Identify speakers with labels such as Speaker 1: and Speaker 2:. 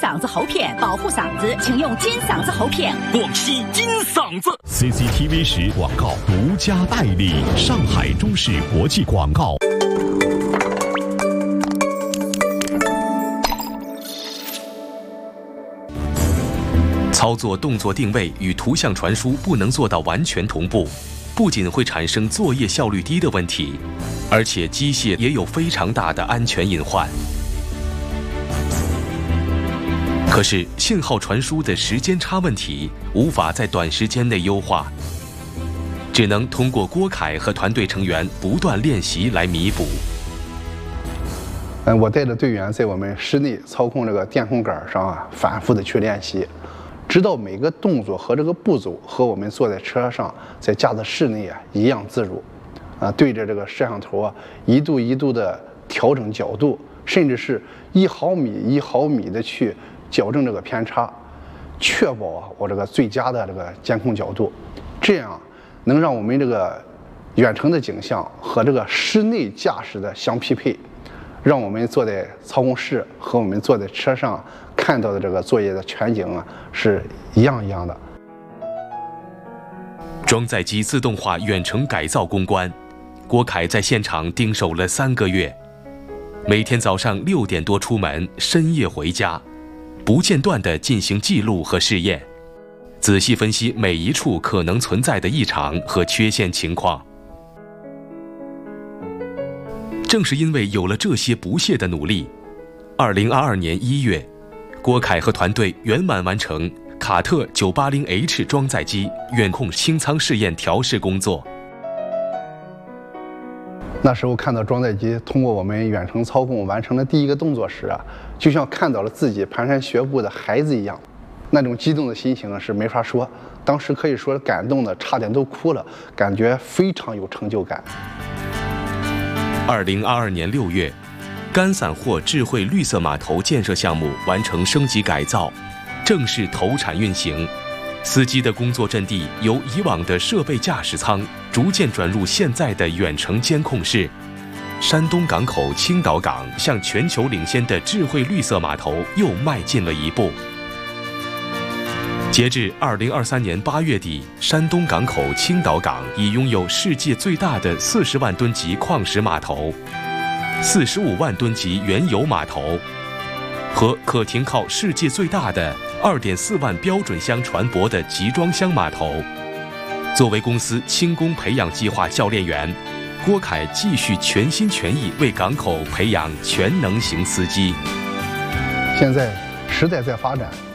Speaker 1: 嗓子喉片，保护嗓子，请用金嗓子喉片。
Speaker 2: 广西金嗓子
Speaker 3: CCTV 10广告独家代理，上海中视国际广告。
Speaker 4: 操作动作定位与图像传输不能做到完全同步，不仅会产生作业效率低的问题，而且机械也有非常大的安全隐患。可是信号传输的时间差问题无法在短时间内优化，只能通过郭凯和团队成员不断练习来弥补。
Speaker 5: 我带着队员在我们室内操控这个电控杆上反复的去练习，直到每个动作和这个步骤和我们坐在车上在驾驶室内一样自如。对着这个摄像头一度一度的调整角度，甚至是1毫米1毫米的去矫正这个偏差，确保我这个最佳的这个监控角度，这样能让我们这个远程的景象和这个室内驾驶的相匹配，让我们坐在操控室和我们坐在车上看到的这个作业的全景是一样的。
Speaker 4: 装载机自动化远程改造攻关，郭凯在现场盯守了3个月，每天早上6点多出门，深夜回家，不间断地进行记录和试验，仔细分析每一处可能存在的异常和缺陷情况。正是因为有了这些不懈的努力，2022年1月，郭凯和团队圆满完成卡特 980H 装载机远控清仓试验调试工作。
Speaker 5: 那时候看到装载机通过我们远程操控完成了第一个动作时就像看到了自己蹒跚学步的孩子一样，那种激动的心情是没法说，当时可以说感动的差点都哭了，感觉非常有成就感。
Speaker 4: 2022年6月，干散货智慧绿色码头建设项目完成升级改造，正式投产运行。司机的工作阵地由以往的设备驾驶舱逐渐转入现在的远程监控室。山东港口青岛港向全球领先的智慧绿色码头又迈进了一步。截至2023年8月底，山东港口青岛港已拥有世界最大的40万吨级矿石码头、45万吨级原油码头和可停靠世界最大的2.4万标准箱船舶的集装箱码头。作为公司轻工培养计划教练员，郭凯继续全心全意为港口培养全能型司机。
Speaker 5: 现在时代在发展，